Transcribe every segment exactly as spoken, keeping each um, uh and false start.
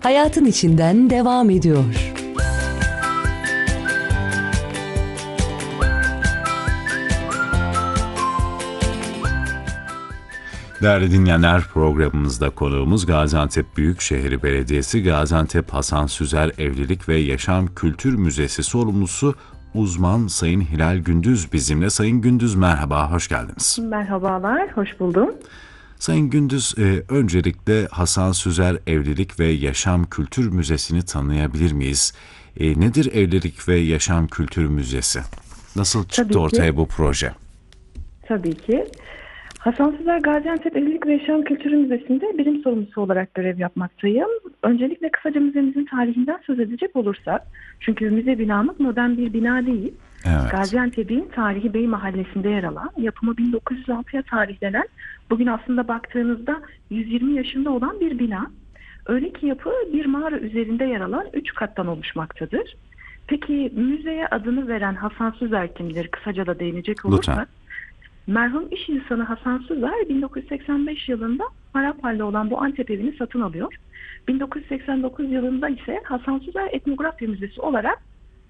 hayatın içinden devam ediyor. Değerli dinleyenler, programımızda konuğumuz Gaziantep Büyükşehir Belediyesi Gaziantep Hasan Süzer Evlilik ve Yaşam Kültür Müzesi sorumlusu uzman Sayın Hilal Gündüz bizimle. Sayın Gündüz, merhaba, hoş geldiniz. Merhabalar, hoş buldum. Sayın Gündüz, e, öncelikle Hasan Süzer Evlilik ve Yaşam Kültür Müzesi'ni tanıyabilir miyiz? E, nedir Evlilik ve Yaşam Kültür Müzesi? Nasıl çıktı Tabii ortaya ki. bu proje? Tabii ki. Hasan Süzer Gaziantep Evlilik ve Yaşam Kültürü Müzesi'nde birim sorumlusu olarak görev yapmaktayım. Öncelikle kısaca müzemizin tarihinden söz edecek olursak, çünkü müze binamız modern bir bina değil. Evet. Gaziantep'in Tarihi Bey Mahallesi'nde yer alan, yapımı bin dokuz yüz altıya tarihlenen, bugün aslında baktığınızda yüz yirmi yaşında olan bir bina. Öyle ki yapı bir mağara üzerinde yer alan üç kattan oluşmaktadır. Peki müzeye adını veren Hasan Süzer kimdir? Kısaca da değinecek olursak. Lütfen. Merhum iş insanı Hasan Süzer bin dokuz yüz seksen beş yılında harap halde olan bu Antep evini satın alıyor. bin dokuz yüz seksen dokuz yılında ise Hasan Süzer Etnografya Müzesi olarak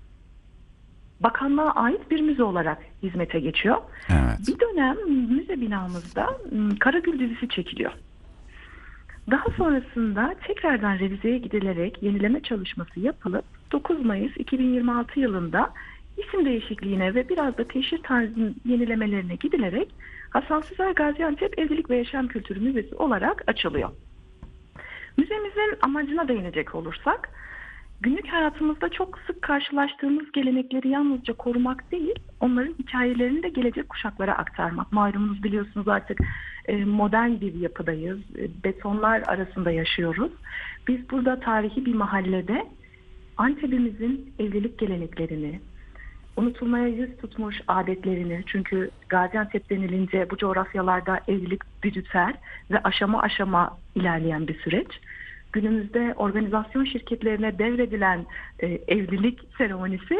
bakanlığa ait bir müze olarak hizmete geçiyor. Evet. Bir dönem müze binamızda Karagül dizisi çekiliyor. Daha sonrasında tekrardan revizeye gidilerek yenileme çalışması yapılıp dokuz Mayıs iki bin yirmi altı yılında isim değişikliğine ve biraz da teşhir tarzının yenilemelerine gidilerek Hasan Süzer Gaziantep Evlilik ve Yaşam Kültürü Müzesi olarak açılıyor. Müzemizin amacına değinecek olursak, günlük hayatımızda çok sık karşılaştığımız gelenekleri yalnızca korumak değil, onların hikayelerini de gelecek kuşaklara aktarmak. Malumunuz, biliyorsunuz artık modern bir yapıdayız, betonlar arasında yaşıyoruz. Biz burada tarihi bir mahallede Antep'imizin evlilik geleneklerini, unutulmaya yüz tutmuş adetlerini, çünkü Gaziantep denilince bu coğrafyalarda evlilik brüter ve aşama aşama ilerleyen bir süreç. Günümüzde organizasyon şirketlerine devredilen e, evlilik seremonisi,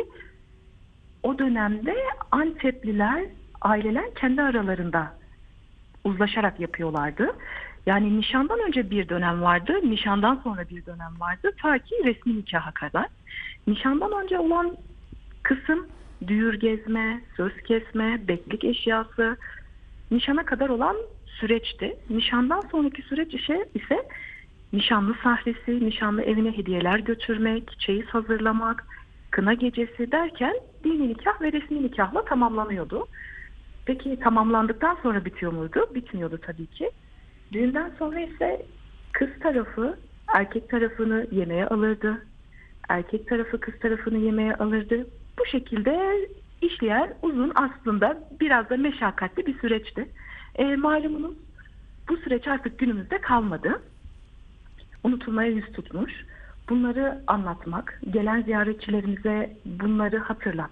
o dönemde Antepliler, aileler kendi aralarında uzlaşarak yapıyorlardı. Yani nişandan önce bir dönem vardı, nişandan sonra bir dönem vardı, ta ki resmi nikaha kadar. Nişandan önce olan kısım düğür gezme, söz kesme, beklik eşyası, nişana kadar olan süreçti. Nişandan sonraki süreç ise, ise nişanlı sahresi, nişanlı evine hediyeler götürmek, çeyiz hazırlamak, kına gecesi derken dini nikah ve resmi nikahla tamamlanıyordu. Peki tamamlandıktan sonra bitiyor muydu? Bitmiyordu tabii ki. Düğünden sonra ise kız tarafı erkek tarafını yemeğe alırdı. Erkek tarafı kız tarafını yemeğe alırdı. Bu şekilde işleyen uzun, aslında biraz da meşakkatli bir süreçti. E, malumunuz bu süreç artık günümüzde kalmadı. Unutulmaya yüz tutmuş. Bunları anlatmak, gelen ziyaretçilerimize bunları hatırlatmak